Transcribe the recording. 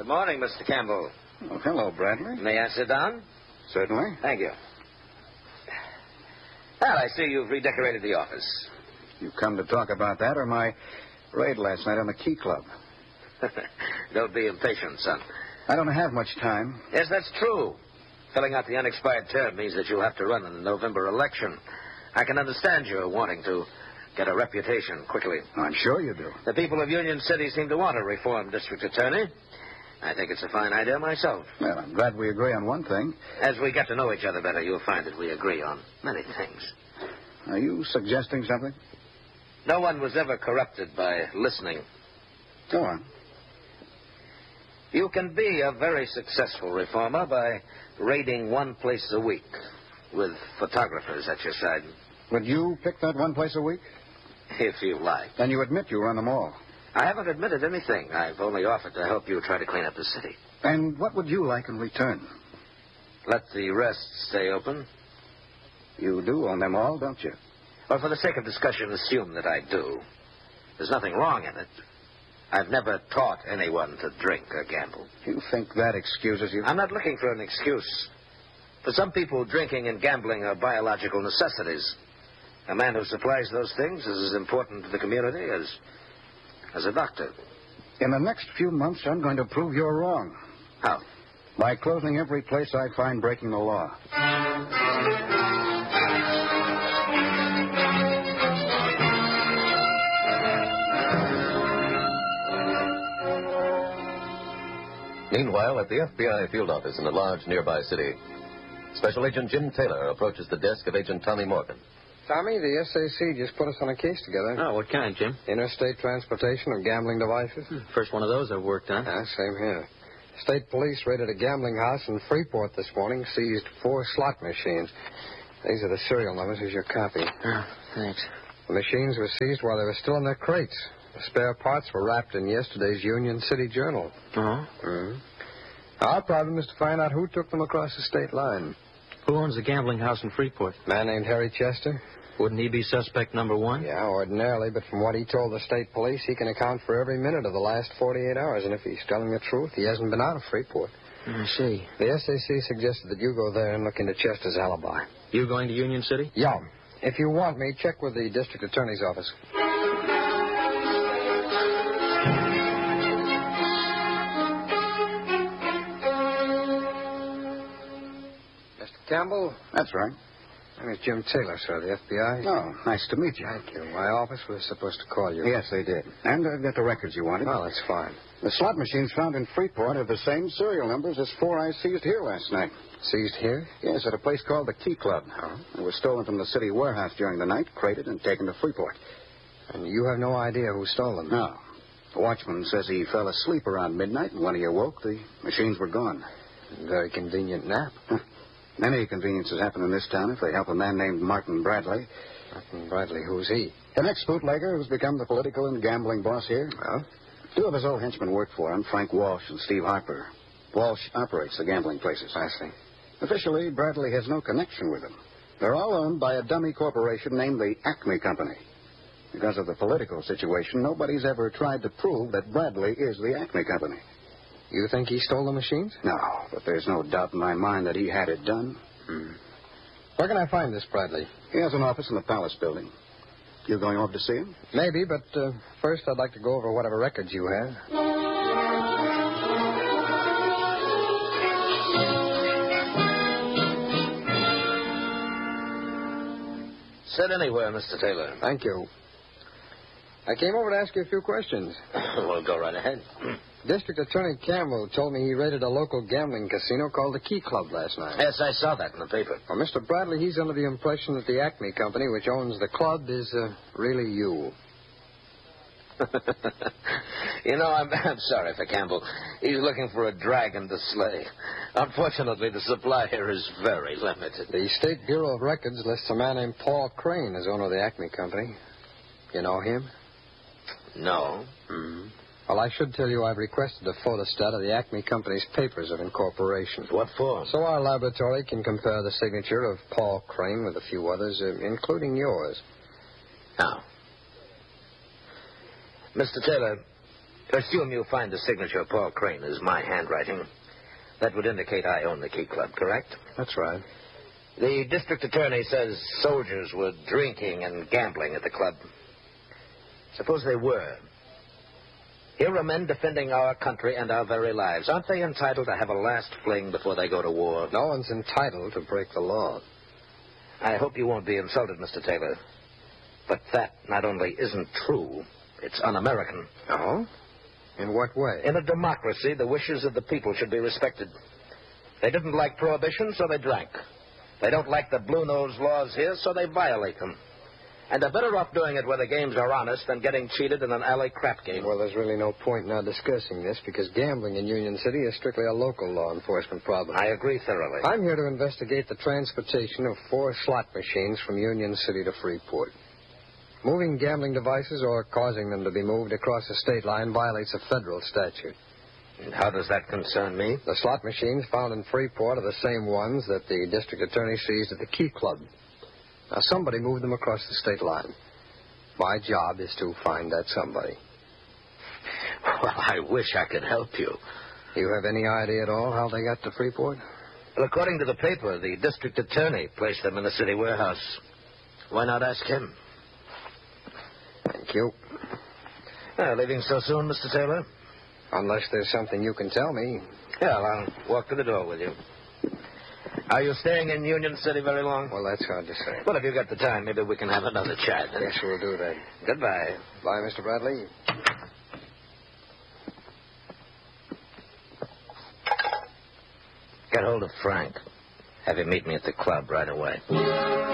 Good morning, Mr. Campbell. Oh, hello, Bradley. May I sit down? Certainly. Thank you. Well, I see you've redecorated the office. You come to talk about that or my raid last night on the Key Club? Don't be impatient, son. I don't have much time. Yes, that's true. Filling out the unexpired term means that you'll have to run in the November election. I can understand your wanting to get a reputation quickly. I'm sure you do. The people of Union City seem to want a reformed district attorney. I think it's a fine idea myself. Well, I'm glad we agree on one thing. As we get to know each other better, you'll find that we agree on many things. Are you suggesting something? No one was ever corrupted by listening. Go on. You can be a very successful reformer by raiding one place a week with photographers at your side. Would you pick that one place a week? If you like. Then you admit you run them all. I haven't admitted anything. I've only offered to help you try to clean up the city. And what would you like in return? Let the rest stay open. You do own them all, don't you? Well, for the sake of discussion, assume that I do. There's nothing wrong in it. I've never taught anyone to drink or gamble. You think that excuses you? I'm not looking for an excuse. For some people, drinking and gambling are biological necessities. A man who supplies those things is as important to the community as a doctor. In the next few months, I'm going to prove you're wrong. How? By closing every place I find breaking the law. Meanwhile, at the FBI field office in a large nearby city, Special Agent Jim Taylor approaches the desk of Agent Tommy Morgan. Tommy, the SAC just put us on a case together. Oh, what kind, Jim? Interstate transportation of gambling devices. First one of those I've worked on. Same here. State police raided a gambling house in Freeport this morning, seized 4 slot machines. These are the serial numbers. Here's your copy. Oh, thanks. The machines were seized while they were still in their crates. The spare parts were wrapped in yesterday's Union City Journal. Oh? Mm-hmm. Our problem is to find out who took them across the state line. Who owns the gambling house in Freeport? A man named Harry Chester. Wouldn't he be suspect number one? Yeah, ordinarily, but from what he told the state police, he can account for every minute of the last 48 hours. And if he's telling the truth, he hasn't been out of Freeport. I see. The SAC suggested that you go there and look into Chester's alibi. You going to Union City? Yeah. If you want me, check with the district attorney's office. Mr. Campbell? That's right. My name is Jim Taylor, sir, the FBI. Oh, nice to meet you. Thank you. My office was supposed to call you. Yes, they did. And I've got the records you wanted. Oh, that's fine. The slot machines found in Freeport have the same serial numbers as 4 I seized here last night. Seized here? Yes, at a place called the Key Club. Oh. They were stolen from the city warehouse during the night, crated, and taken to Freeport. And you have no idea who stole them? No. The watchman says he fell asleep around midnight, and when he awoke, the machines were gone. Very convenient nap. Many conveniences happen in this town if they help a man named Martin Bradley. Martin Bradley, who's he? An ex-bootlegger who's become the political and gambling boss here. Well? 2 of his old henchmen work for him, Frank Walsh and Steve Harper. Walsh operates the gambling places. I see. Officially, Bradley has no connection with them. They're all owned by a dummy corporation named the Acme Company. Because of the political situation, nobody's ever tried to prove that Bradley is the Acme Company. You think he stole the machines? No, but there's no doubt in my mind that he had it done. Where can I find this Bradley? He has an office in the Palace Building. You going over to see him? Maybe, but first I'd like to go over whatever records you have. Sit anywhere, Mr. Taylor. Thank you. I came over to ask you a few questions. Well, go right ahead. District Attorney Campbell told me he raided a local gambling casino called the Key Club last night. Yes, I saw that in the paper. Well, Mr. Bradley, he's under the impression that the Acme Company, which owns the club, is really you. You know, I'm sorry for Campbell. He's looking for a dragon to slay. Unfortunately, the supply here is very limited. The State Bureau of Records lists a man named Paul Crane as owner of the Acme Company. You know him? No. Well, I should tell you I've requested a photostat of the Acme Company's papers of incorporation. What for? So our laboratory can compare the signature of Paul Crane with a few others, including yours. Now, Mr. Taylor, Assume you find the signature Paul Crane is my handwriting. That would indicate I own the Key Club, correct? That's right. The district attorney says soldiers were drinking and gambling at the club. Suppose they were. Here are men defending our country and our very lives. Aren't they entitled to have a last fling before they go to war? No one's entitled to break the law. I hope you won't be insulted, Mr. Taylor. But that not only isn't true, it's un-American. Oh? In what way? In a democracy, the wishes of the people should be respected. They didn't like prohibition, so they drank. They don't like the Blue Nose laws here, so they violate them. And they're better off doing it where the games are honest than getting cheated in an alley crap game. Well, there's really no point in our discussing this because gambling in Union City is strictly a local law enforcement problem. I agree thoroughly. I'm here to investigate the transportation of 4 slot machines from Union City to Freeport. Moving gambling devices or causing them to be moved across the state line violates a federal statute. And how does that concern me? The slot machines found in Freeport are the same ones that the district attorney seized at the Key Club. Now, somebody moved them across the state line. My job is to find that somebody. Well, I wish I could help you. You have any idea at all how they got to Freeport? Well, according to the paper, the district attorney placed them in the city warehouse. Why not ask him? Thank you. Leaving so soon, Mr. Taylor? Unless there's something you can tell me. Yeah, well, I'll walk to the door with you. Are you staying in Union City very long? Well, that's hard to say. Well, if you've got the time, maybe we can have another chat. Yes, we'll do that. Goodbye. Bye, Mr. Bradley. Get hold of Frank. Have him meet me at the club right away.